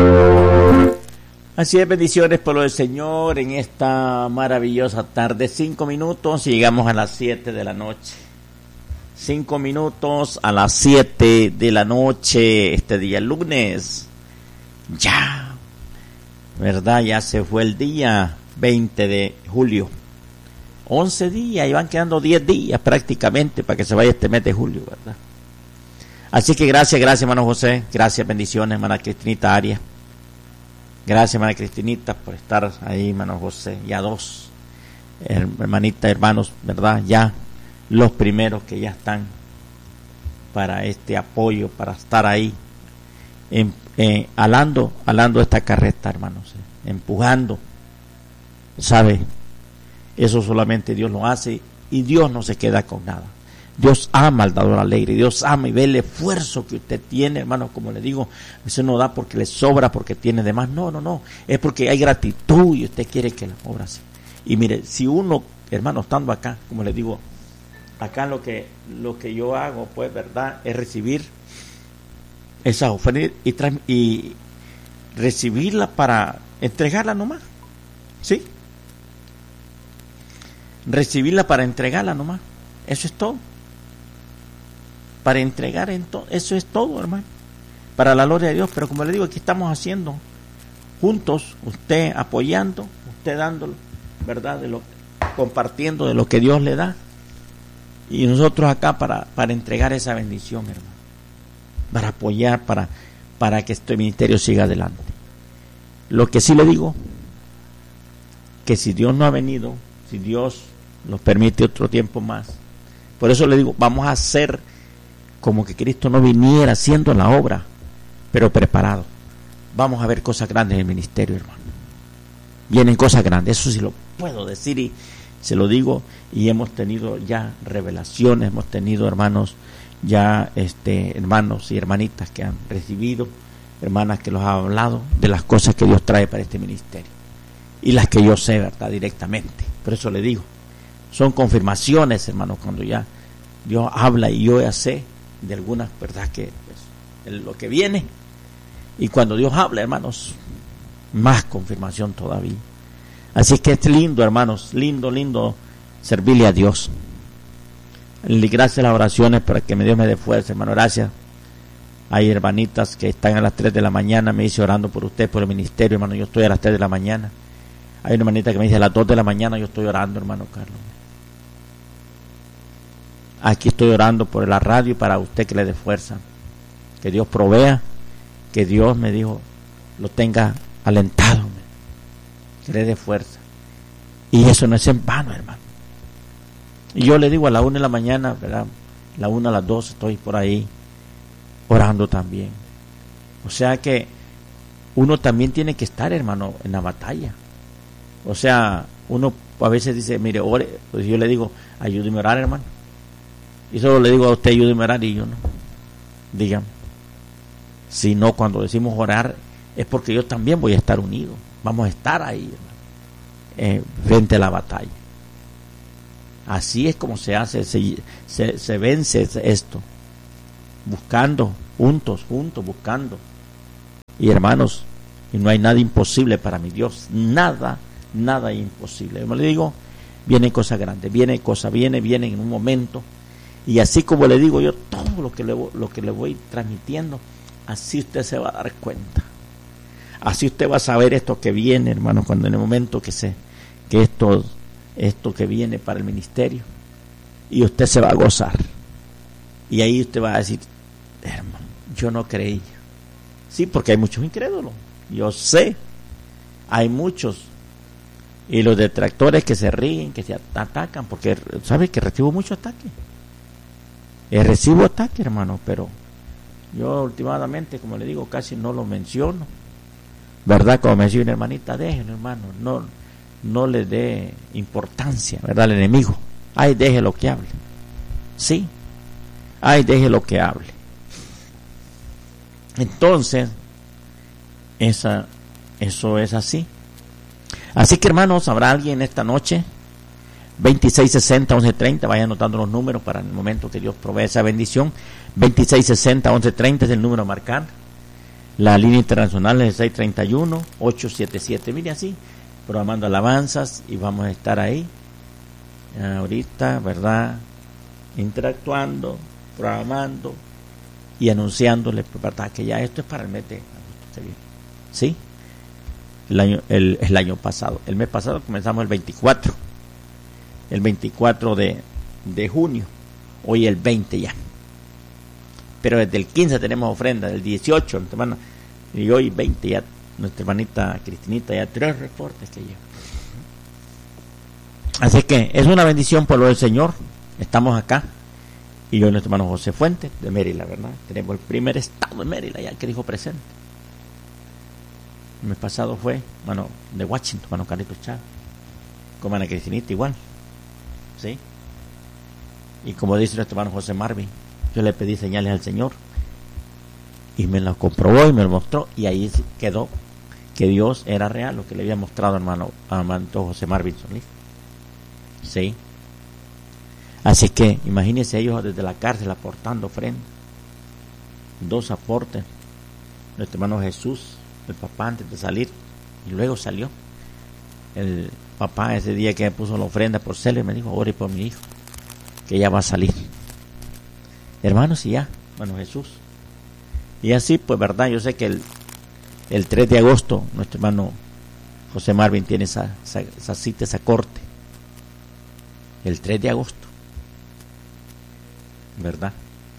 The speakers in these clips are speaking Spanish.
Así es, bendiciones por lo del Señor en esta maravillosa tarde. 5 minutos y llegamos a las 7 de la noche. 5 minutos a las 7 de la noche, este día lunes. Ya, ¿verdad? Ya se fue el día 20 de julio. 11 días y van quedando 10 días prácticamente para que se vaya este mes de julio, ¿verdad? Así que gracias, hermano José. Gracias, bendiciones, hermana Cristinita Arias. Gracias, hermana Cristinita, por estar ahí, hermano José. Ya 2 hermanitas, hermanos, ¿verdad? Ya los primeros que ya están para este apoyo, para estar ahí, alando esta carreta, hermanos, empujando, ¿sabe? Eso solamente Dios lo hace y Dios no se queda con nada. Dios ama al dador alegre, Dios ama y ve el esfuerzo que usted tiene, hermano, como le digo, eso no da porque le sobra, porque tiene de más, no, es porque hay gratitud y usted quiere que la obra sea. Y mire, si uno, hermano, estando acá, como le digo, acá lo que yo hago, pues, verdad, es recibir esa ofrenda y recibirla para entregarla nomás, ¿sí? Recibirla para entregarla nomás, eso es todo. Para entregar, eso es todo, hermano, para la gloria de Dios. Pero como le digo, aquí estamos haciendo juntos, usted apoyando, usted dándolo, ¿verdad? Compartiendo de lo que Dios le da, y nosotros acá para entregar esa bendición, hermano, para apoyar, para que este ministerio siga adelante. Lo que sí le digo, que si Dios no ha venido, si Dios nos permite otro tiempo más, por eso le digo, vamos a hacer como que Cristo no viniera haciendo la obra, pero preparado. Vamos a ver cosas grandes en el ministerio, hermano. Vienen cosas grandes, eso sí lo puedo decir y se lo digo, y hemos tenido ya revelaciones, hemos tenido, hermanos, ya hermanos y hermanitas que han recibido, hermanas que los han hablado de las cosas que Dios trae para este ministerio, y las que yo sé, ¿verdad?, directamente. Por eso le digo, son confirmaciones, hermanos, cuando ya Dios habla y yo ya sé de algunas, ¿verdad?, que pues, lo que viene, y cuando Dios habla, hermanos, más confirmación todavía. Así que es lindo, hermanos, lindo servirle a Dios. Gracias a las oraciones para que Dios me dé fuerza, hermano, gracias. Hay hermanitas que están a las 3 de la mañana, me dice orando por usted, por el ministerio, hermano, yo estoy a las 3 de la mañana. Hay una hermanita que me dice a las 2 de la mañana, yo estoy orando, hermano Carlos. Aquí estoy orando por la radio para usted, que le dé fuerza, que Dios provea, que Dios, me dijo, lo tenga alentado, que le dé fuerza. Y eso no es en vano, hermano. Y yo le digo a la 1 de la mañana, ¿verdad?, la 1 a las 2 estoy por ahí orando también. O sea que uno también tiene que estar, hermano, en la batalla. O sea, uno a veces dice, mire, ore, pues yo le digo, ayúdeme a orar, hermano. Y solo le digo a usted, ayúdeme a orar, y yo no. Dígame. Si no, cuando decimos orar, es porque yo también voy a estar unido. Vamos a estar ahí, frente a la batalla. Así es como se hace, se vence esto. Buscando, juntos, buscando. Y hermanos, y no hay nada imposible para mi Dios. Nada imposible. Como le digo, vienen cosas grandes, vienen en un momento. Y así como le digo yo, todo lo que le voy transmitiendo, así usted se va a dar cuenta. Así usted va a saber esto que viene, hermano, cuando en el momento que esto que viene para el ministerio, y usted se va a gozar. Y ahí usted va a decir, hermano, yo no creí. Sí, porque hay muchos incrédulos. Yo sé, hay muchos. Y los detractores que se ríen, que se atacan, porque sabe que recibo mucho ataque. Recibo ataque, hermano, pero yo últimamente, como le digo, casi no lo menciono, ¿verdad? Como me decía una hermanita, déjenlo, hermano, no le dé importancia, ¿verdad?, al enemigo. Ay, déjelo que hable. Sí, ay, déjelo que hable. Entonces, eso es así. Así que, hermanos, habrá alguien esta noche, 2660-1130, vayan anotando los números para el momento que Dios provee esa bendición. 2660-1130 es el número a marcar. La línea internacional es el 631-877. Mire, así, programando alabanzas, y vamos a estar ahí ahorita, ¿verdad? Interactuando, programando y anunciándole, ¿verdad? Que ya esto es para el mes de agosto. ¿Sí? El año pasado. El mes pasado comenzamos el 24. El 24 de junio. Hoy el 20 ya. Pero desde el 15 tenemos ofrenda, del 18, nuestra hermana, y hoy 20 ya, nuestra hermanita Cristinita ya 3 reportes que lleva. Así que es una bendición por lo del Señor. Estamos acá, y yo y nuestro hermano José Fuentes de Maryland, ¿verdad? Tenemos el primer estado de Maryland ya que dijo presente. El mes pasado fue, bueno, de Washington, hermano Carlitos Chávez, con Ana Cristinita igual, ¿sí? Y como dice nuestro hermano José Marvin, yo le pedí señales al Señor y me lo comprobó y me lo mostró, y ahí quedó que Dios era real, lo que le había mostrado hermano José Marvin Solís. Sí. Así que imagínense ellos desde la cárcel aportando ofrenda. 2 aportes. Nuestro hermano Jesús, el papá, antes de salir, y luego salió. El papá ese día que me puso la ofrenda por cele me dijo: ore por mi hijo, que ya va a salir. Hermanos, y ya, bueno, Jesús. Y así, pues, verdad, yo sé que el 3 de agosto, nuestro hermano José Marvin tiene esa cita, esa corte. El 3 de agosto, ¿verdad?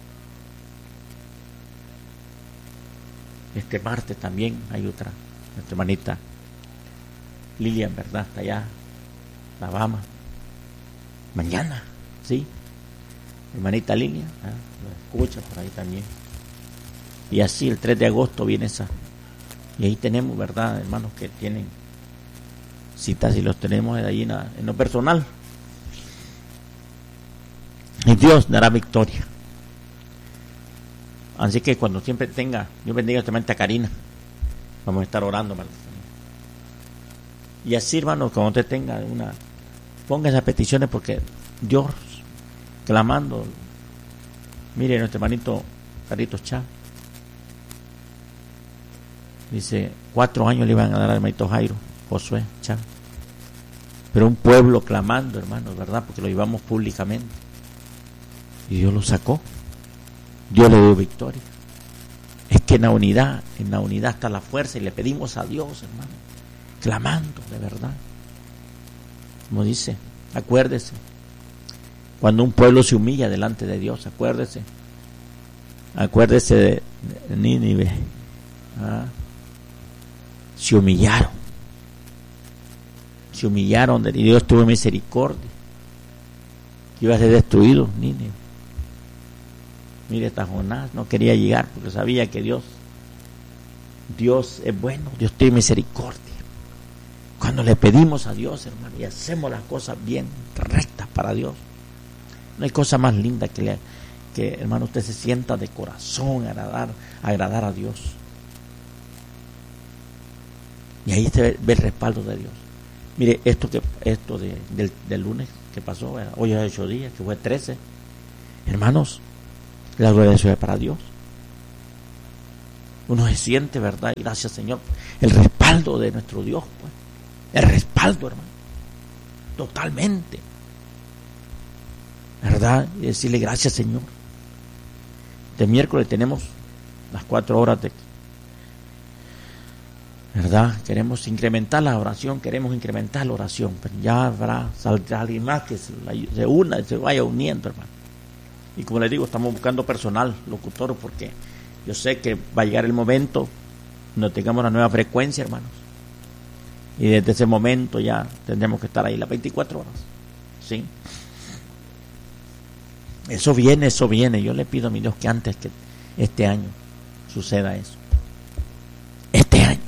Este martes también hay otra, nuestra hermanita Lilian, ¿verdad? Está allá, Alabama. Mañana, ¿sí? Hermanita Lilian, lo escucha por ahí también. Y así el 3 de agosto viene esa. Y ahí tenemos, ¿verdad, hermanos, que tienen citas, y los tenemos ahí en lo personal. Y Dios dará victoria. Así que cuando siempre tenga, Dios bendiga a Karina. Vamos a estar orando, hermanos. Y así, hermanos, cuando usted tenga ponga esas peticiones, porque Dios clamando. Mire, nuestro hermanito Carlitos Chávez dice 4 años le iban a dar al hermanito Jairo Josué Chávez, pero un pueblo clamando, hermanos, ¿verdad? Porque lo llevamos públicamente y Dios lo sacó, Dios le dio victoria. Es que en la unidad está la fuerza, y le pedimos a Dios, hermano, clamando de verdad. Como dice, acuérdese, cuando un pueblo se humilla delante de Dios, acuérdese de Nínive. Se humillaron, y Dios tuvo misericordia, iba a ser destruido Nínive. Mire, hasta Jonás no quería llegar porque sabía que Dios es bueno, Dios tiene misericordia. Cuando le pedimos a Dios, hermano, y hacemos las cosas bien, rectas para Dios, no hay cosa más linda que hermano, usted se sienta de corazón agradar a Dios. Y ahí se ve el respaldo de Dios. Mire, esto del lunes que pasó, hoy es 8 días, que fue 13. Hermanos, la gloria de Dios es para Dios. Uno se siente, ¿verdad? Y gracias, Señor, el respaldo de nuestro Dios, pues. El respaldo, hermano, totalmente, ¿verdad? Y decirle gracias, Señor. De miércoles tenemos las 4 horas ¿verdad? Queremos incrementar la oración, pero ya saldrá alguien más que se vaya uniendo, hermano. Y como les digo, estamos buscando personal, locutor, porque yo sé que va a llegar el momento donde tengamos la nueva frecuencia, hermanos. Y desde ese momento ya tendremos que estar ahí las 24 horas. ¿Sí? Eso viene. Yo le pido a mi Dios que antes que este año suceda eso. Este año.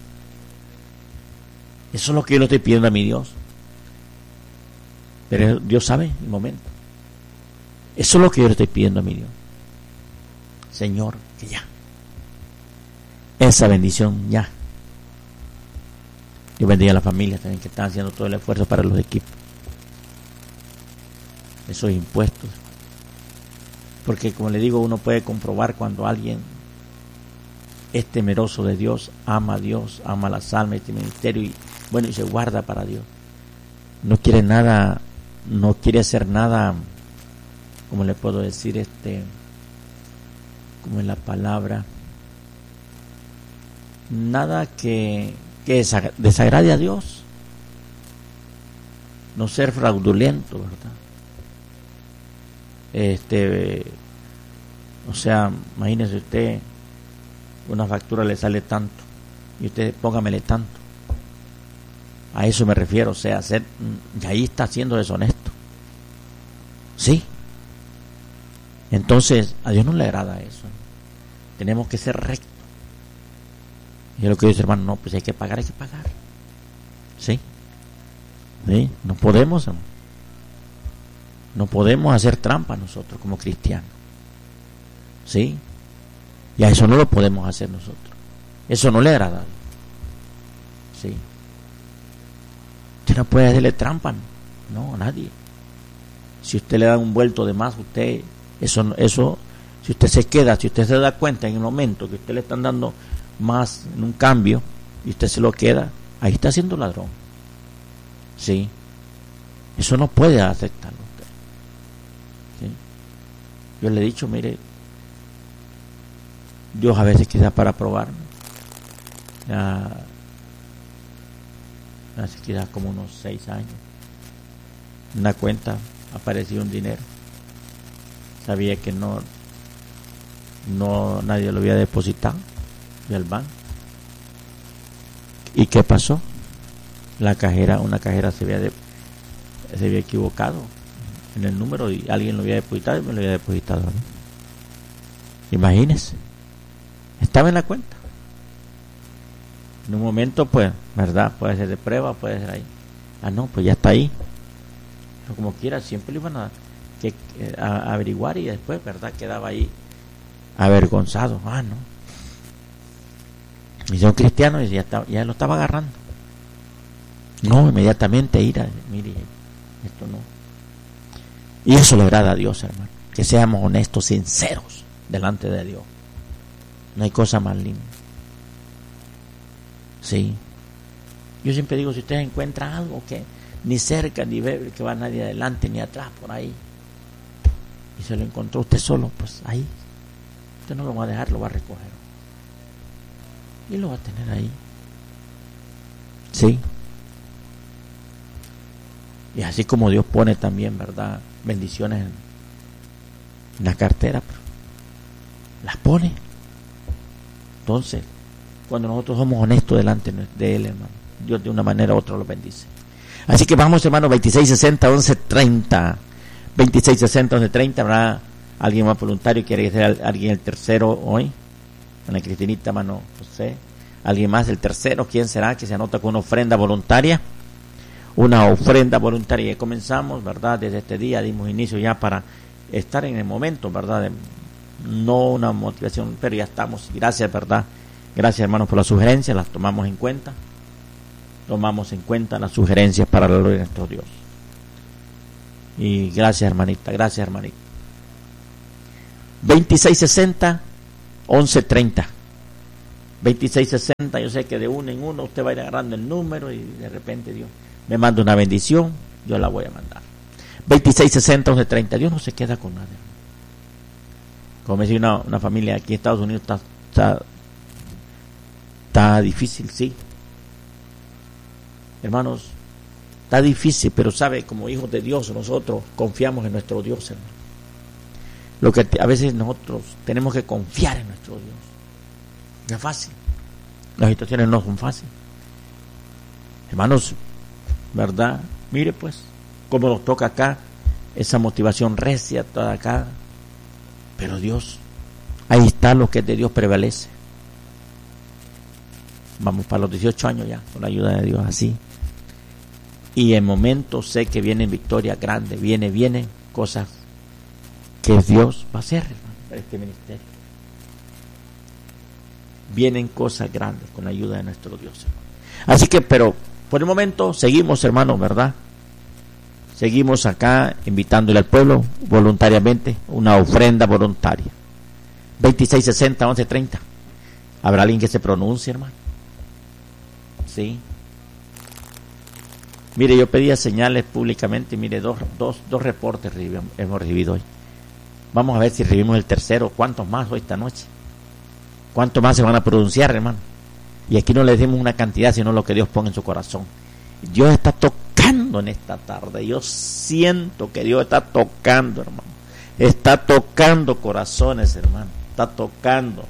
Eso es lo que yo le estoy pidiendo a mi Dios. Pero Dios sabe el momento. Eso es lo que yo le estoy pidiendo a mi Dios. Señor, que ya. Esa bendición ya. Dios bendiga a la familia también que están haciendo todo el esfuerzo para los equipos. Esos impuestos. Porque como le digo, uno puede comprobar cuando alguien es temeroso de Dios, ama a Dios, ama las almas, este ministerio, y bueno, y se guarda para Dios. No quiere nada, no quiere hacer nada, como le puedo decir, como en la palabra, nada que desagrade a Dios. No ser fraudulento, ¿verdad? O sea, imagínese usted, una factura le sale tanto y usted póngamele tanto. A eso me refiero, o sea, y ahí está siendo deshonesto. Sí. Entonces, a Dios no le agrada eso. Tenemos que ser rectos. Y es lo que dice, hermano, no, pues hay que pagar, hay que pagar. Sí. Sí, no podemos hacer trampa nosotros como cristianos. Sí. Y a eso no lo podemos hacer nosotros. Eso no le agrada a Dios. Sí. Usted no puede hacerle trampa, no, a nadie. Si usted le da un vuelto de más, eso, si usted se queda, si usted se da cuenta en el momento que usted le están dando más en un cambio y usted se lo queda, ahí está siendo ladrón. Sí. Eso no puede aceptarlo usted. ¿Sí? Yo le he dicho, mire, Dios a veces quizás para probarme, hace quizás como unos 6 años, en una cuenta apareció un dinero. Sabía que no nadie lo había depositado del banco. ¿Y qué pasó? Una cajera se había equivocado en el número y alguien lo había depositado y me lo había depositado a mí. Imagínese, estaba en la cuenta. En un momento, pues, verdad, puede ser de prueba, puede ser ahí. No, pues ya está ahí. Pero como quiera, siempre lo iban a averiguar y después, verdad, quedaba ahí avergonzado. No. Y yo cristiano y ya lo estaba agarrando. No, inmediatamente mire, esto no. Y eso le agrada a Dios, hermano. Que seamos honestos, sinceros delante de Dios. No hay cosa más linda. Sí. Yo siempre digo, si usted encuentra algo que ni cerca, ni ve que va nadie adelante, ni atrás, por ahí, y se lo encontró usted solo, pues ahí. Usted no lo va a dejar, lo va a recoger. Y lo va a tener ahí. Sí. Y así como Dios pone también, ¿verdad?, bendiciones en la cartera, pero las pone. Entonces, cuando nosotros somos honestos delante de Él, hermano, Dios de una manera u otra lo bendice. Así que vamos, hermano, 2660-1130. 2660-1130. ¿Habrá alguien más voluntario? ¿Quiere ser alguien el tercero hoy? Ana Cristinita, hermano José. ¿Alguien más el tercero? ¿Quién será? Que se anota con una ofrenda voluntaria. Una ofrenda voluntaria. Y comenzamos, ¿verdad? Desde este día dimos inicio ya para estar en el momento, ¿verdad? No una motivación, pero ya estamos. Gracias, ¿verdad? Gracias, hermanos, por las sugerencias. Las tomamos en cuenta. Tomamos en cuenta las sugerencias para la gloria de nuestro Dios. Y gracias, hermanita. Gracias, hermanita. 2660-1130. 2660. Yo sé que de uno en uno usted va a ir agarrando el número y de repente Dios me manda una bendición, yo la voy a mandar. 2660-1130. Dios no se queda con nada. Como me decía una familia aquí en Estados Unidos, está difícil, sí. Hermanos, está difícil, pero sabe, como hijos de Dios, nosotros confiamos en nuestro Dios, hermano. Lo que a veces nosotros tenemos que confiar en nuestro Dios. No es fácil. Las situaciones no son fáciles. Hermanos, ¿verdad? Mire pues, cómo nos toca acá, esa motivación recia toda acá. Pero Dios, ahí está, lo que es de Dios prevalece. Vamos para los 18 años ya, con la ayuda de Dios, así. Y en momentos sé que vienen victorias grandes, vienen cosas que Dios va a hacer, hermano, para este ministerio. Vienen cosas grandes con la ayuda de nuestro Dios, hermano. Así que, pero por el momento seguimos, hermanos, ¿verdad? Seguimos acá invitándole al pueblo voluntariamente una ofrenda voluntaria. 2660-1130. ¿Habrá alguien que se pronuncie, hermano? Sí. Mire, yo pedía señales públicamente, mire, dos reportes hemos recibido hoy. Vamos a ver si recibimos el tercero. ¿Cuántos más hoy esta noche? ¿Cuántos más se van a pronunciar, hermano? Y aquí no le decimos una cantidad, sino lo que Dios pone en su corazón. Dios está tocando en esta tarde. Yo siento que Dios está tocando, hermano. Está tocando corazones, hermano. Está tocando.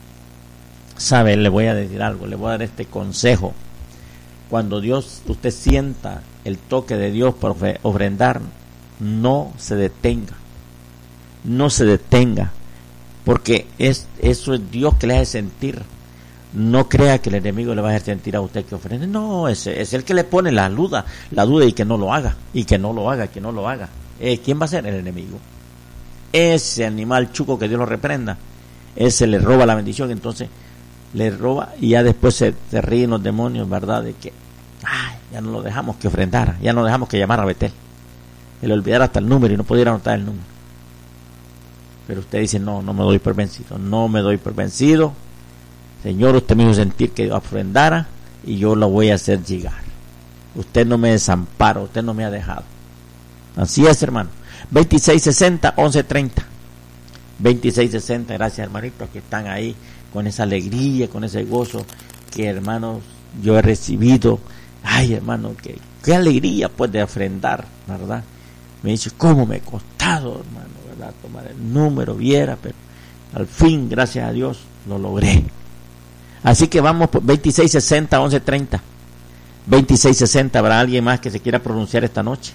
¿Sabe? Le voy a decir algo. Le voy a dar este consejo. Cuando usted sienta el toque de Dios por ofrendar, no se detenga. No se detenga. Porque eso es Dios que le hace sentir. No crea que el enemigo le va a hacer sentir a usted que ofrende. No, es el que le pone la duda y que no lo haga. Y que no lo haga, que no lo haga. ¿Quién va a ser? El enemigo. Ese animal chuco, que Dios lo reprenda. Ese le roba la bendición, entonces le roba y ya después se ríen los demonios, ¿verdad? De que ya no lo dejamos que ofrendara, ya no dejamos que llamara a Betel. Él olvidara hasta el número y no pudiera anotar el número. Pero usted dice, no me doy por vencido, no me doy por vencido. Señor, usted me hizo sentir que ofrendara y yo lo voy a hacer llegar. Usted no me desampara, usted no me ha dejado. Así es, hermano. 2660-1130. 2660, gracias, hermanitos, que están ahí con esa alegría, con ese gozo que, hermanos, yo he recibido. Ay, hermano, qué alegría, pues, de ofrendar, ¿verdad? Me dice, ¿cómo me ha costado, hermano, verdad? Tomar el número, viera, pero al fin, gracias a Dios, lo logré. Así que vamos por 2660-1130. 2660, ¿habrá alguien más que se quiera pronunciar esta noche?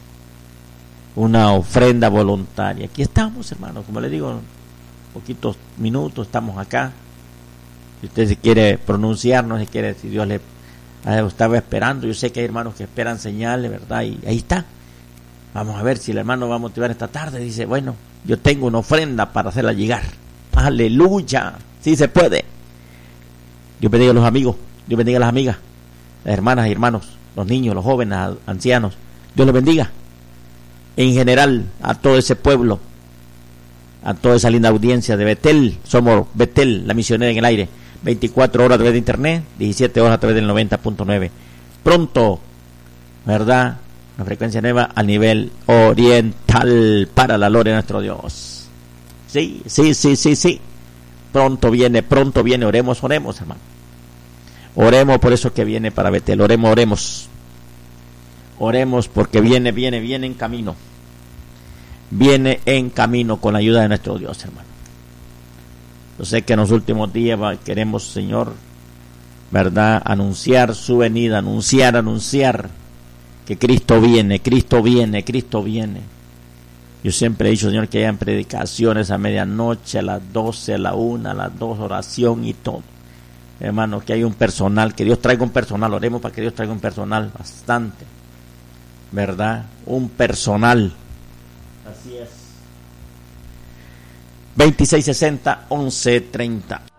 Una ofrenda voluntaria. Aquí estamos, hermano, como le digo, poquitos minutos estamos acá. Si usted se quiere pronunciar, no se quiere, si Dios le estaba esperando. Yo sé que hay hermanos que esperan señales, ¿verdad? Y ahí está. Vamos a ver si el hermano va a motivar esta tarde. Dice, bueno, yo tengo una ofrenda para hacerla llegar. Aleluya, sí se puede. Dios bendiga a los amigos, Dios bendiga a las amigas, las hermanas y hermanos, los niños, los jóvenes, ancianos. Dios los bendiga. En general, a todo ese pueblo, a toda esa linda audiencia de Betel. Somos Betel, la misionera en el aire. 24 horas a través de internet, 17 horas a través del 90.9. Pronto, ¿verdad? Una frecuencia nueva a nivel oriental para la gloria de nuestro Dios. Sí. Pronto viene. Oremos, hermano. Oremos por eso que viene para Betel. Oremos. Oremos porque viene en camino. Viene en camino con la ayuda de nuestro Dios, hermano. Yo sé que en los últimos días queremos, Señor, ¿verdad? Anunciar su venida, anunciar que Cristo viene. Yo siempre he dicho, Señor, que hayan predicaciones a medianoche, a las 12, a la 1, a las 2, oración y todo. Hermano, que hay un personal, que Dios traiga un personal. Oremos para que Dios traiga un personal bastante, ¿verdad? Un personal. Así es. 2660-1130.